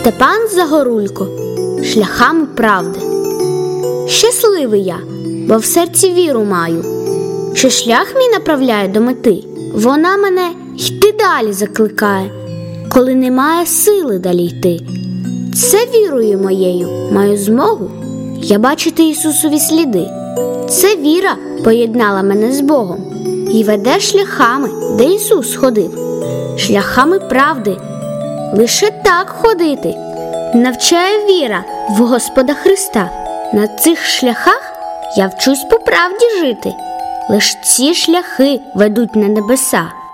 Степан Загорулько. Шляхами правди. Щасливий я, бо в серці віру маю, що шлях мій направляє до мети. Вона мене йти далі закликає, коли немає сили далі йти. Це вірою моєю маю змогу я бачити Ісусові сліди. Це віра поєднала мене з Богом і веде шляхами, де Ісус ходив. Шляхами правди, лише так ходити навчає віра в Господа Христа. На цих шляхах я вчусь по правді жити. Лиш ці шляхи ведуть на небеса.